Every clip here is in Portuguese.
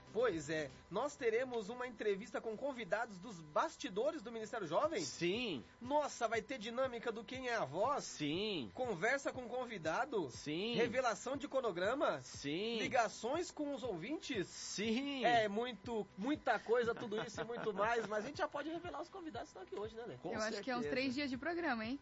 Pois é, nós teremos uma entrevista com convidados dos bastidores do Ministério Jovem? Sim. Nossa, vai ter dinâmica do Quem é a Voz? Sim. Conversa com convidado? Sim. Revelação de cronograma? Sim. Ligações com os ouvintes? Sim. É muita coisa, tudo isso e muito mais, mas a gente já pode revelar os convidados que estão aqui hoje, né, Lê? Eu acho que é uns 3 dias de programa, hein?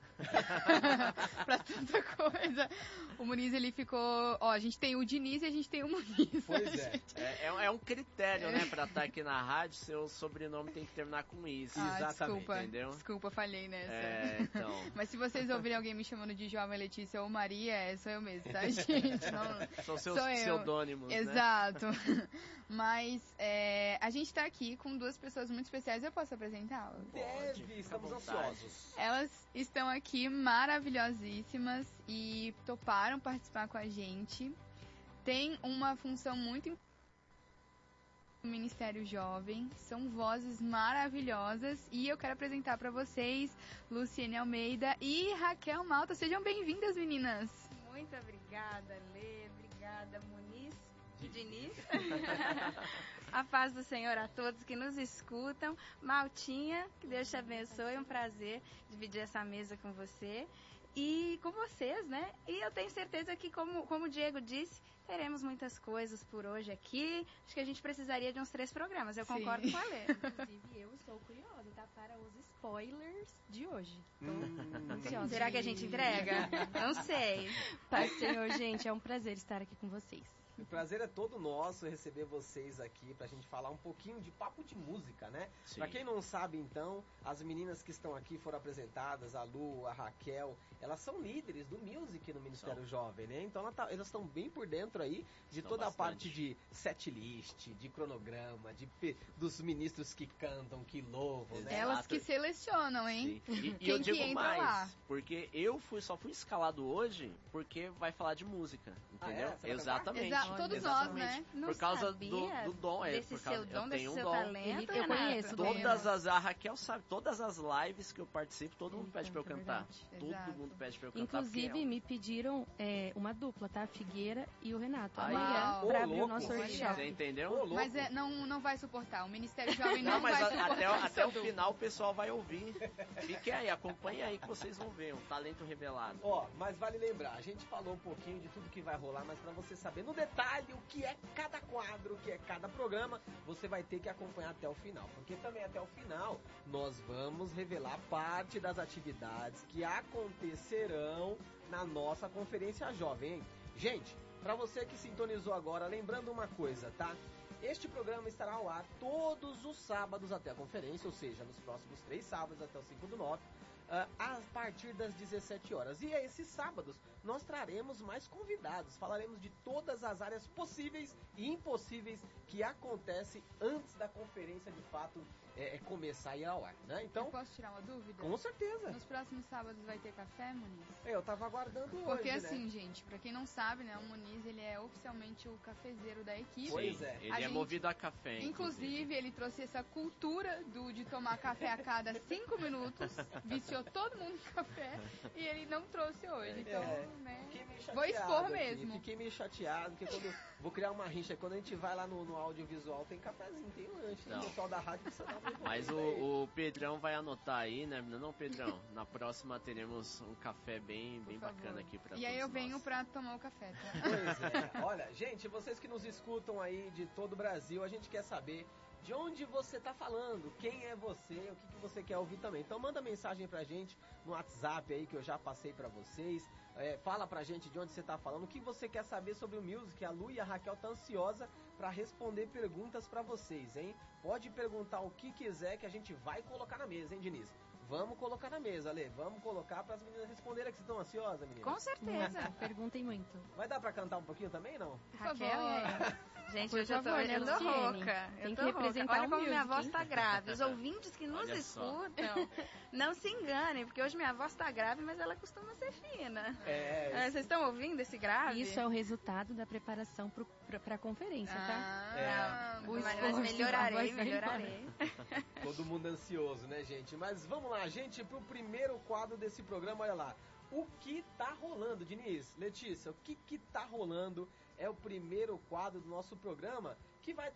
Pra tanta coisa. O Muniz, ele ficou... Ó, a gente tem o Diniz e a gente tem o Muniz. Pois é. É um critério, né, pra estar aqui na rádio, seu sobrenome tem que terminar com isso. Exatamente. Desculpa, falhei nessa. Então. Mas se vocês ouvirem alguém me chamando de Jovem Letícia ou Maria, sou eu mesmo, tá, gente? Não, são seus sou pseudônimos, Exato. Mas a gente tá aqui com 2 pessoas muito especiais. Eu posso apresentá-las? Estamos ansiosos. Elas estão aqui maravilhosíssimas e toparam participar com a gente. Tem uma função muito importante no Ministério Jovem, são vozes maravilhosas e eu quero apresentar para vocês Luciene Almeida e Raquel Malta. Sejam bem-vindas, meninas. Muito obrigada, Lê, obrigada, Muniz e Diniz. A paz do Senhor a todos que nos escutam. Maltinha, que Deus te abençoe, é um prazer dividir essa mesa com você e com vocês, né? E eu tenho certeza que, como o Diego disse, teremos muitas coisas por hoje aqui. Acho que a gente precisaria de uns 3 programas, eu concordo com a Lê. Inclusive, eu estou curiosa, tá? Para os spoilers de hoje. Tô ansiosa. Será que a gente entrega? Não sei. Paz do Senhor, gente, é um prazer estar aqui com vocês. O prazer é todo nosso receber vocês aqui pra gente falar um pouquinho de papo de música, né? Sim. Pra quem não sabe, então, as meninas que estão aqui foram apresentadas, a Lu, a Raquel, elas são líderes do music no Ministério Jovem, né? Então elas estão bem por dentro aí de toda a parte de setlist, de cronograma, dos ministros que cantam, que louvam, né? Elas que selecionam, hein? E eu digo mais, lá? porque eu só fui escalado hoje porque vai falar de música, entendeu? Exatamente. Todos nós, né? Não por causa sabia do dom, desse seu dom, eu desse tenho seu um dom. talento. Eu conheço. A Raquel sabe, todas as lives que eu participo, todo mundo pede pra eu cantar. Todo mundo pede pra eu cantar. Inclusive, me pediram uma dupla, tá? A Figueira e o Renato. Aí, Amanhã, pra abrir o nosso workshop. Você entendeu? Mas não vai suportar. O Ministério Jovem não vai mas suportar. até o final o pessoal vai ouvir. Fiquem aí, acompanhem aí que vocês vão ver um talento revelado. Mas vale lembrar, a gente falou um pouquinho de tudo que vai rolar, mas pra você saber no detalhe o que é cada quadro, o que é cada programa, você vai ter que acompanhar até o final. Porque também até o final nós vamos revelar parte das atividades que acontecerão na nossa Conferência Jovem, hein? Gente, pra você que sintonizou agora, lembrando uma coisa, tá? Este programa estará ao ar todos os sábados até a conferência, ou seja, nos próximos 3 sábados até o 5/9, a partir das 17 horas. E a esses sábados nós traremos mais convidados, falaremos de todas as áreas possíveis e impossíveis que acontecem antes da conferência de fato começar a ir ao ar, né? Então, eu posso tirar uma dúvida? Com certeza. Nos próximos sábados vai ter café, Muniz? Eu tava aguardando hoje, porque né? assim, gente, pra quem não sabe, né, o Muniz, ele é oficialmente o cafezeiro da equipe. Pois é. Ele é movido a café, inclusive, ele trouxe essa cultura de tomar café a cada 5 minutos, viciou todo mundo em café, e ele não trouxe hoje, então, né, vou expor mesmo. Fiquei meio chateado, porque quando vou criar uma rixa, quando a gente vai lá no audiovisual, tem cafezinho, tem lanche, o pessoal da rádio precisa dar muito. Mas o Pedrão vai anotar aí, né? Não, Pedrão, na próxima teremos um café bem bacana aqui pra todos. E aí eu venho pra tomar o café, tá? Pois é. Olha, gente, vocês que nos escutam aí de todo o Brasil, a gente quer saber de onde você tá falando, quem é você, o que você quer ouvir também. Então manda mensagem pra gente no WhatsApp aí que eu já passei pra vocês. Fala pra gente de onde você tá falando, o que você quer saber sobre o music. A Lu e a Raquel tá ansiosa pra responder perguntas pra vocês, hein? Pode perguntar o que quiser que a gente vai colocar na mesa, hein, Diniz? Vamos colocar na mesa, Lê. Vamos colocar para as meninas responderem, que vocês estão ansiosas, meninas? Com certeza. Perguntem muito. Vai dar para cantar um pouquinho também, não? Raquel, gente, por eu já tô favor, olhando Luciene. rouca. Tem que representar Olha como minha voz hein? tá grave. Os ouvintes que nos escutam, não se enganem, porque hoje minha voz tá grave, mas ela costuma ser fina. Vocês estão ouvindo esse grave? Isso é o Resultado da preparação para a conferência, tá? Mas melhorarei. Todo mundo ansioso, né, gente? Mas vamos lá, gente, pro primeiro quadro desse programa, olha lá. O que tá rolando, Diniz? Letícia, o que tá rolando é o primeiro quadro do nosso programa que vai